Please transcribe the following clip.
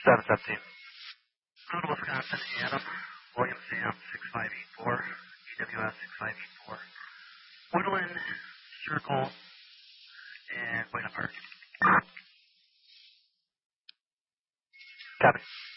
717. Road, Wisconsin, Adam, William Sam, 6584, EWS 6584. Woodland, Circle, and Buena Park. Copy.